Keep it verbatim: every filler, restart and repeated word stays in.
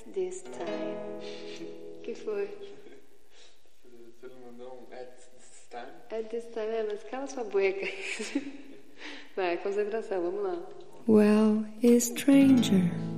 this time. Que foi? Você não mandou um at this time? At this time, é, mas cala sua boca. Vai, concentração, vamos lá. Well, a stranger